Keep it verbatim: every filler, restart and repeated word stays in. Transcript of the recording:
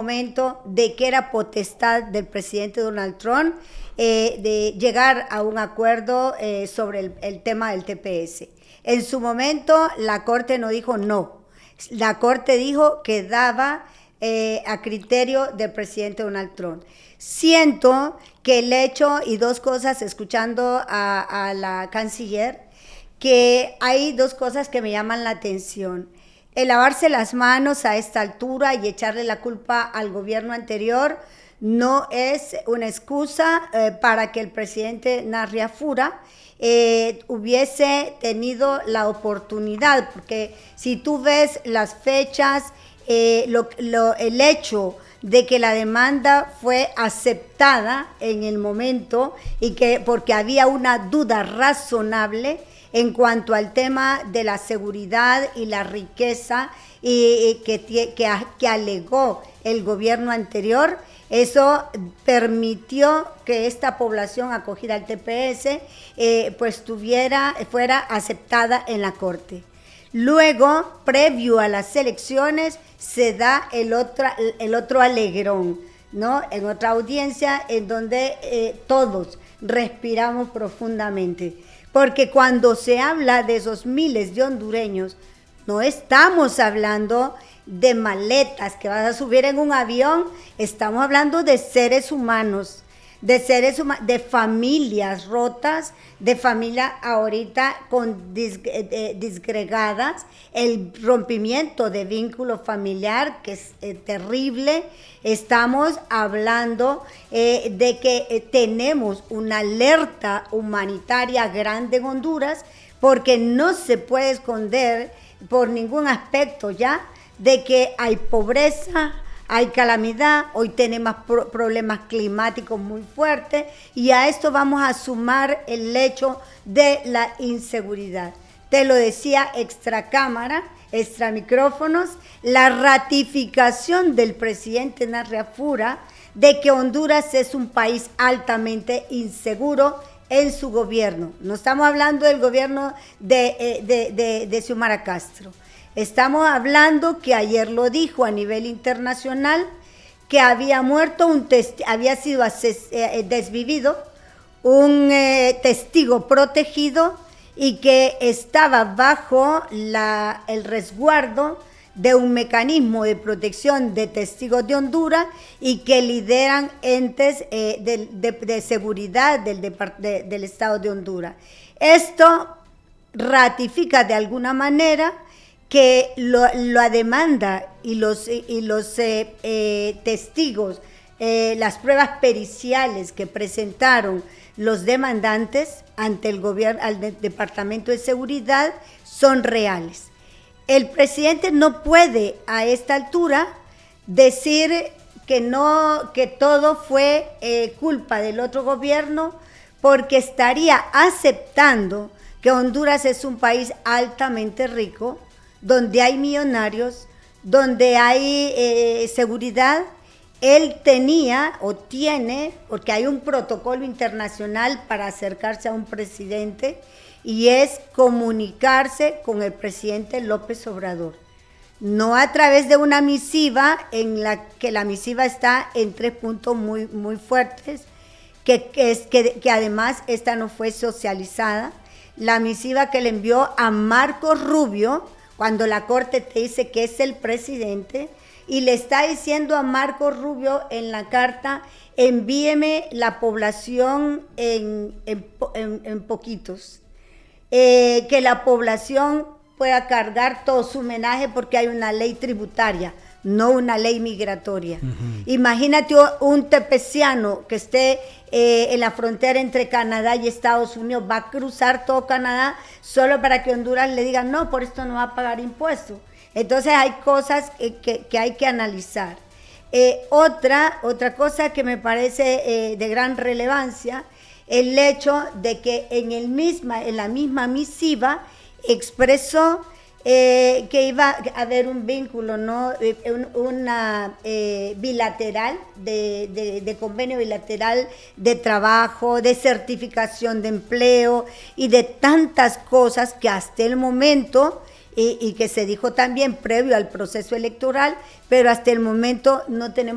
momento de que era potestad del presidente Donald Trump eh, de llegar a un acuerdo eh, sobre el, el tema del T P S. En su momento la Corte no dijo no, la Corte dijo que daba eh, a criterio del presidente Donald Trump. Siento que el hecho, y dos cosas, escuchando a, a la canciller, que hay dos cosas que me llaman la atención. El lavarse las manos a esta altura y echarle la culpa al gobierno anterior no es una excusa eh, para que el presidente Narriafura eh, hubiese tenido la oportunidad, porque si tú ves las fechas, eh, lo, lo, el hecho de que la demanda fue aceptada en el momento y que porque había una duda razonable en cuanto al tema de la seguridad y la riqueza y, y que, que, que alegó el gobierno anterior, eso permitió que esta población acogida al T P S eh, pues tuviera, fuera aceptada en la Corte. Luego, previo a las elecciones, se da el otro, el otro alegrón, ¿no? En otra audiencia en donde eh, todos respiramos profundamente. Porque cuando se habla de esos miles de hondureños, no estamos hablando de maletas que vas a subir en un avión, estamos hablando de seres humanos, de seres humanos, de familias rotas, de familias ahorita con dis, eh, disgregadas, el rompimiento de vínculo familiar que es eh, terrible. Estamos hablando eh, de que eh, tenemos una alerta humanitaria grande en Honduras, porque no se puede esconder por ningún aspecto ya de que hay pobreza, hay calamidad, hoy tenemos pro problemas climáticos muy fuertes y a esto vamos a sumar el hecho de la inseguridad. Te lo decía extra cámara, extra micrófonos, la ratificación del presidente Narriafura de que Honduras es un país altamente inseguro en su gobierno. No estamos hablando del gobierno de, de, de, de Xiomara Castro. Estamos hablando que ayer lo dijo a nivel internacional, que había muerto un test había sido eh, desvivido un eh, testigo protegido y que estaba bajo la, el resguardo de un mecanismo de protección de testigos de Honduras y que lideran entes eh, de, de, de seguridad del, de, de, del Estado de Honduras. Esto ratifica de alguna manera que lo, la demanda y los, y los eh, eh, testigos, eh, las pruebas periciales que presentaron los demandantes ante el gobierno, al de, Departamento de Seguridad, son reales. El presidente no puede a esta altura decir que, no, que todo fue eh, culpa del otro gobierno, porque estaría aceptando que Honduras es un país altamente rico, donde hay millonarios, donde hay eh, seguridad. Él tenía o tiene, porque hay un protocolo internacional para acercarse a un presidente, y es comunicarse con el presidente López Obrador. No a través de una misiva, en la que la misiva está en tres puntos muy, muy fuertes, que, que, es, que, que además esta no fue socializada. La misiva que le envió a Marcos Rubio, cuando la Corte te dice que es el presidente, y le está diciendo a Marcos Rubio en la carta, envíeme la población en, en, en, en poquitos, eh, que la población pueda cargar todo su homenaje porque hay una ley tributaria, no una ley migratoria. Uh-huh. Imagínate un tepeciano que esté eh, en la frontera entre Canadá y Estados Unidos, va a cruzar todo Canadá solo para que Honduras le diga, no, por esto no va a pagar impuestos. Entonces hay cosas que, que, que hay que analizar. Eh, otra, otra cosa que me parece eh, de gran relevancia, el hecho de que en, el misma, en la misma misiva expresó eh, que iba a haber un vínculo, ¿no? Un, una eh, bilateral, de, de, de convenio bilateral de trabajo, de certificación de empleo y de tantas cosas que hasta el momento, y, y que se dijo también previo al proceso electoral, pero hasta el momento no tenemos